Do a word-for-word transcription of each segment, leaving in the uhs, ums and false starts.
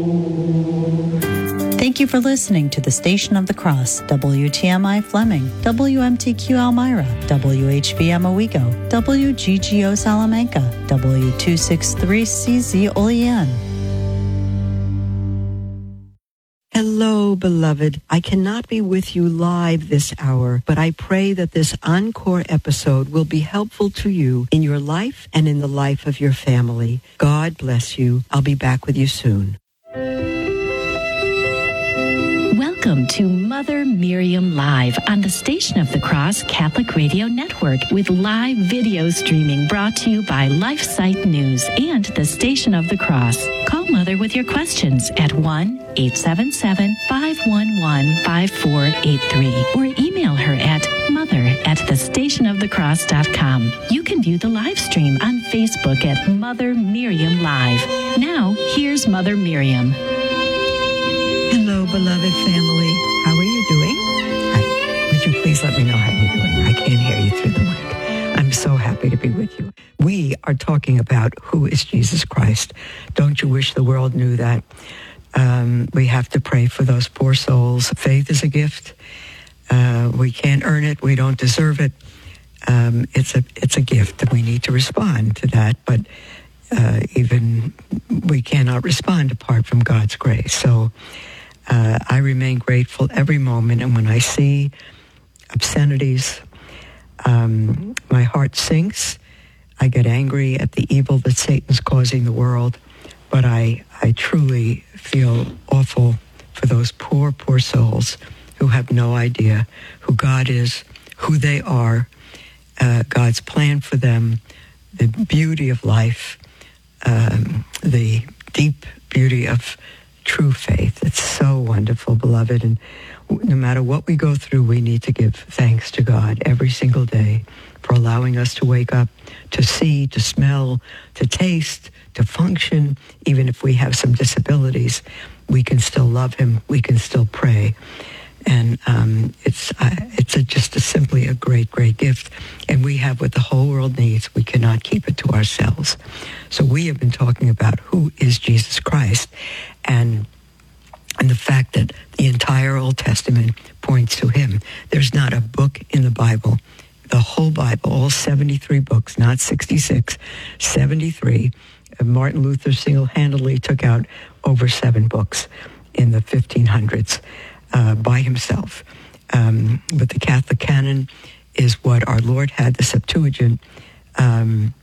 Thank you for listening to the Station of the Cross, W T M I Fleming, W M T Q Elmira, W H V M Owego, W G G O Salamanca, W two sixty-three C Z Olean. Hello, beloved. I cannot be with you live this hour, but I pray that this encore episode will be helpful to you in your life and in the life of your family. God bless you. I'll be back with you soon. Welcome to Mother Miriam Live on the Station of the Cross Catholic Radio Network with live video streaming brought to you by LifeSite News and the Station of the Cross. Call Mother with your questions at one eight seven seven, five one one, five four eight three or email her at mother at the station of the cross dot com. You can view the live stream on Facebook at Mother Miriam Live. Now, here's Mother Miriam. Hello, beloved family. How are you doing? Hi. Would you please let me know how you're doing? I can't hear you through the mic. I'm so happy to be with you. We are talking about who is Jesus Christ. Don't you wish the world knew that? Um, we have to pray for those poor souls. Faith is a gift. Uh, we can't earn it. We don't deserve it. Um, it's a it's a gift, and we need to respond to that. But uh, even we cannot respond apart from God's grace. So uh, I remain grateful every moment. And when I see obscenities, um, my heart sinks. I get angry at the evil that Satan's causing the world. But I, I truly feel awful for those poor, poor souls who have no idea who God is, who they are, uh, God's plan for them, the beauty of life, um, the deep beauty of true faith. It's so wonderful, beloved. And no matter what we go through, we need to give thanks to God every single day for allowing us to wake up, to see, to smell, to taste, to function. Even if we have some disabilities, we can still love him. We can still pray. And um, it's uh, it's a, just a, simply a great, great gift. And we have what the whole world needs. We cannot keep it to ourselves. So we have been talking about who is Jesus Christ, and and the fact that the entire Old Testament points to him. There's not a book in the Bible, the whole Bible, all seventy-three books, not sixty-six, seventy-three. Martin Luther single-handedly took out over seven books in the fifteen hundreds uh, by himself. Um, but the Catholic canon is what our Lord had, the Septuagint, um,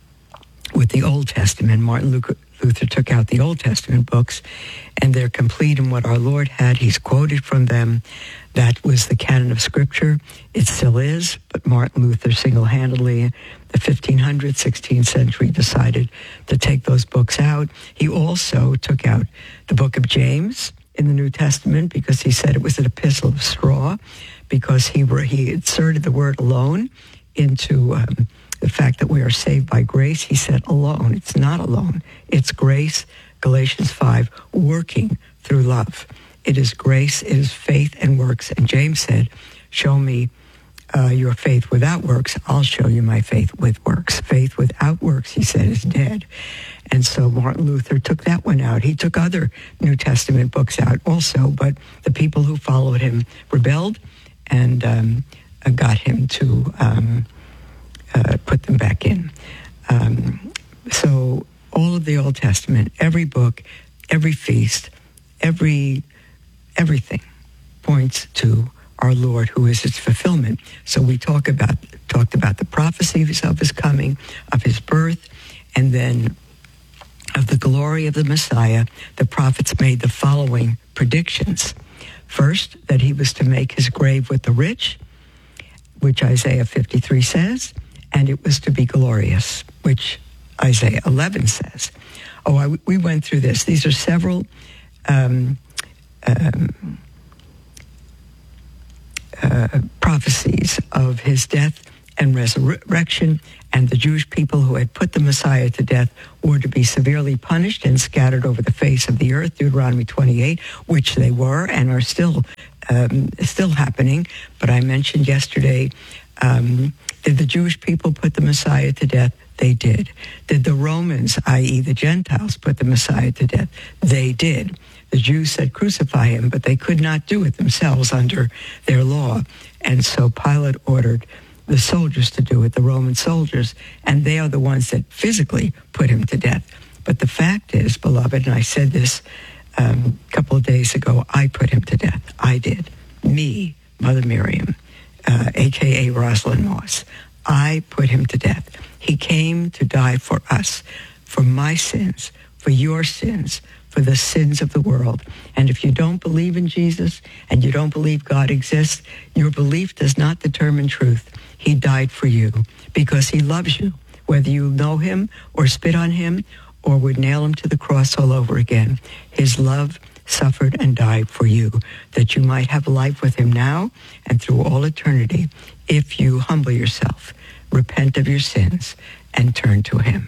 with the Old Testament. Martin Luther, Luther took out the Old Testament books, and they're complete in what our Lord had. He's quoted from them. That was the canon of Scripture. It still is, but Martin Luther single-handedly, the fifteen hundreds, sixteenth century, decided to take those books out. He also took out the book of James in the New Testament because he said it was an epistle of straw, because he were, he inserted the word alone into um, the fact that we are saved by grace. He said alone. It's not alone. It's grace, Galatians five, working through love. It is grace, it is faith and works. And James said, show me uh, your faith without works, I'll show you my faith with works. Faith without works, he said, is dead. And so Martin Luther took that one out. He took other New Testament books out also, but the people who followed him rebelled and um, got him to um, uh, put them back in. Um, so all of the Old Testament, every book, every feast, every everything points to our Lord, who is its fulfillment. So we talk about talked about the prophecies of his coming, of his birth, and then of the glory of the Messiah. The prophets made the following predictions. First, that he was to make his grave with the rich, which Isaiah fifty-three says, and it was to be glorious, which Isaiah eleven says. Oh, I, we went through this. These are several um, um, uh, prophecies of his death and resurrection, and the Jewish people who had put the Messiah to death were to be severely punished and scattered over the face of the earth, Deuteronomy twenty-eight, which they were and are still um, still happening. But I mentioned yesterday Um, did the Jewish people put the Messiah to death? They did. Did the Romans, that is the Gentiles, put the Messiah to death? They did. The Jews said, crucify him, but they could not do it themselves under their law. And so Pilate ordered the soldiers to do it, the Roman soldiers, and they are the ones that physically put him to death. But the fact is, beloved, and I said this um, a couple of days ago, I put him to death. I did. Me, Mother Miriam, uh, a k a. Rosalind Moss. I put him to death. He came to die for us, for my sins, for your sins, for the sins of the world. And if you don't believe in Jesus and you don't believe God exists, your belief does not determine truth. He died for you because he loves you, whether you know him or spit on him or would nail him to the cross all over again. His love suffered and died for you, that you might have life with him now and through all eternity if you humble yourself, repent of your sins, and turn to him.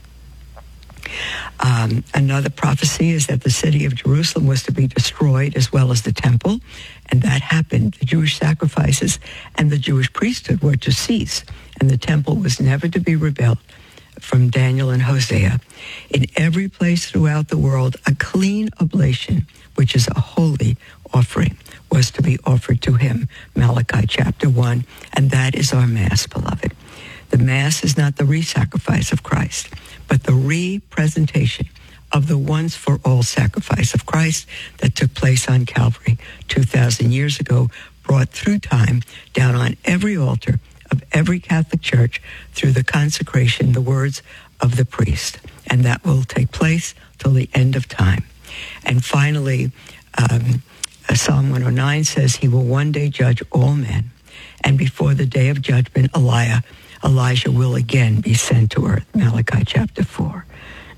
Um, another prophecy is that the city of Jerusalem was to be destroyed as well as the temple, and that happened. The Jewish sacrifices and the Jewish priesthood were to cease, and the temple was never to be rebuilt, from Daniel and Hosea. In every place throughout the world, a clean oblation, which is a holy offering, was to be offered to him, Malachi chapter one, and that is our Mass, beloved. The Mass is not the re-sacrifice of Christ, but the re-presentation of the once-for-all sacrifice of Christ that took place on Calvary two thousand years ago, brought through time down on every altar of every Catholic church through the consecration, the words of the priest. And that will take place till the end of time. And finally, um, Psalm one oh nine says, he will one day judge all men. And before the day of judgment, Elijah, Elijah will again be sent to earth, Malachi chapter four.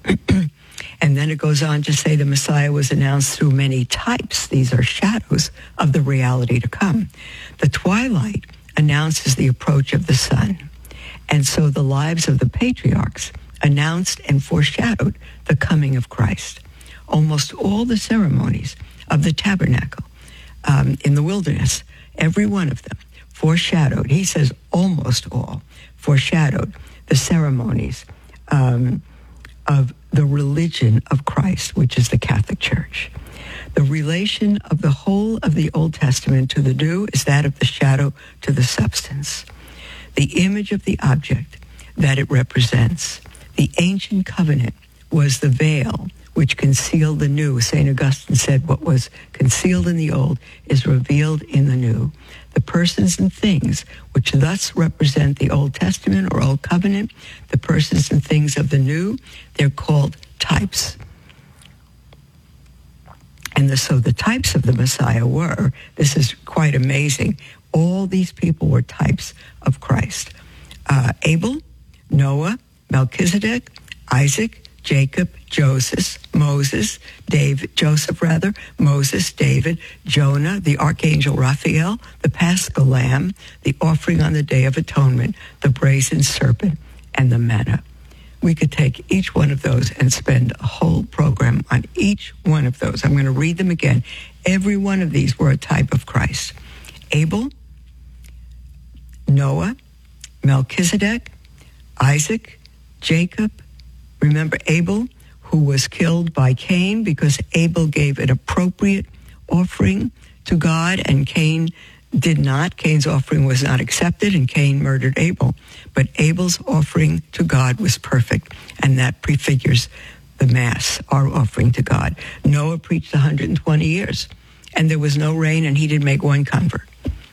And then it goes on to say the Messiah was announced through many types. These are shadows of the reality to come. The twilight announces the approach of the sun. And so the lives of the patriarchs announced and foreshadowed the coming of Christ. Almost all the ceremonies of the tabernacle um, in the wilderness, every one of them foreshadowed, he says almost all, foreshadowed the ceremonies um, of the religion of Christ, which is the Catholic Church. The relation of the whole of the Old Testament to the New is that of the shadow to the substance. The image of the object that it represents. The ancient covenant was the veil which concealed the new. Saint Augustine said what was concealed in the old is revealed in the new. The persons and things which thus represent the Old Testament or Old Covenant, the persons and things of the new, they're called types. And the, so the types of the Messiah were, this is quite amazing, all these people were types of Christ. Uh, Abel, Noah, Melchizedek, Isaac, Jacob, Joseph, Moses, David, Joseph rather, Moses, David, Jonah, the Archangel Raphael, the Paschal Lamb, the offering on the Day of Atonement, the brazen serpent, and the manna. We could take each one of those and spend a whole program on each one of those. I'm going to read them again. Every one of these were a type of Christ. Abel, Noah, Melchizedek, Isaac, Jacob. Remember Abel, who was killed by Cain because Abel gave an appropriate offering to God and Cain did not. Cain's offering was not accepted and Cain murdered Abel. But Abel's offering to God was perfect, and that prefigures the Mass, our offering to God. Noah preached one hundred twenty years, and there was no rain, and he didn't make one convert.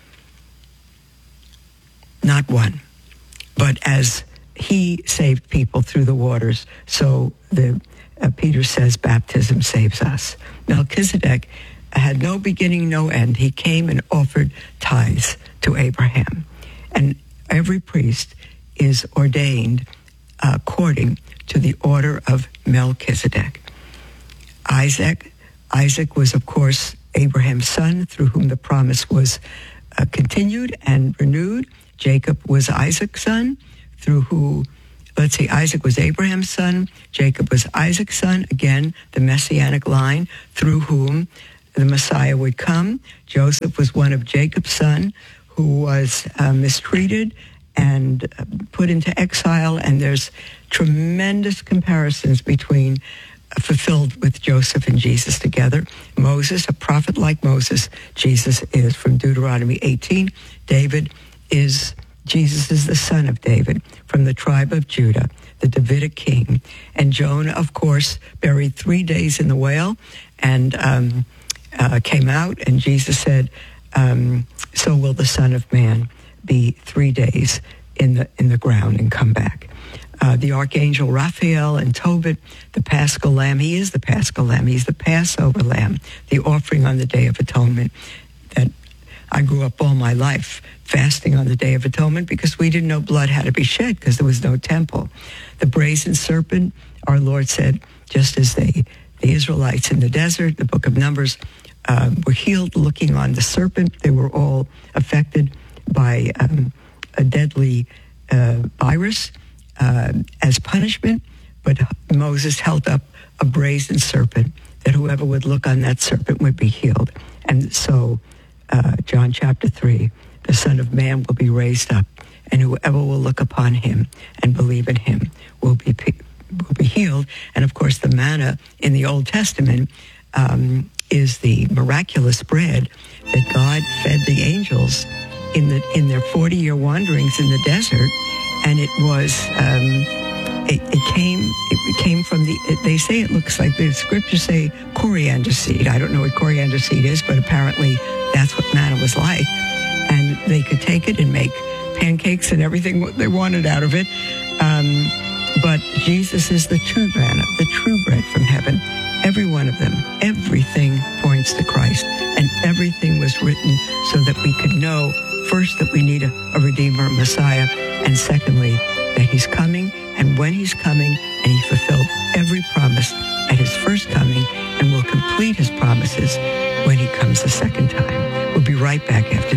Not one. But as he saved people through the waters, so the uh, Peter says baptism saves us. Melchizedek had no beginning, no end. He came and offered tithes to Abraham. And every priest is ordained uh, according to the order of Melchizedek. Isaac, Isaac was, of course, Abraham's son, through whom the promise was uh, continued and renewed. Jacob was Isaac's son, through who, let's see, Isaac was Abraham's son. Jacob was Isaac's son, again, the Messianic line, through whom the Messiah would come. Joseph was one of Jacob's son, who was uh, mistreated and uh, put into exile, and there's tremendous comparisons between uh, fulfilled with Joseph and Jesus together. Moses, a prophet like Moses, Jesus is from Deuteronomy eighteen. David is, Jesus is the son of David from the tribe of Judah, the Davidic king. And Jonah, of course, buried three days in the whale and um, uh, came out, and Jesus said, um, so will the Son of Man be three days in the in the ground and come back. Uh, the archangel Raphael and Tobit, the Paschal Lamb, he is the Paschal Lamb. He's the Passover Lamb, the offering on the Day of Atonement. That I grew up all my life fasting on the Day of Atonement because we didn't know blood had to be shed because there was no temple. The brazen serpent, our Lord said, just as they, the Israelites in the desert, the book of Numbers, uh, were healed looking on the serpent. They were all affected by um, a deadly uh, virus uh, as punishment, but Moses held up a brazen serpent that whoever would look on that serpent would be healed. And so, uh, John chapter three, the Son of Man will be raised up, and whoever will look upon him and believe in him will be will be healed. And of course, the manna in the Old Testament um, is the miraculous bread that God fed the angels in the in their forty-year wanderings in the desert, and it was um, it, it came it came from the. It, they say it looks like the scriptures say coriander seed. I don't know what coriander seed is, but apparently that's what manna was like, and they could take it and make pancakes and everything they wanted out of it. Um, but Jesus is the true manna, the true bread from heaven. Every one of them, everything points to Christ, and everything was written so that we could know, first, that we need a, a Redeemer, a Messiah, and secondly, that he's coming, and when he's coming, and he fulfilled every promise at his first coming, and will complete his promises when he comes the second time. We'll be right back after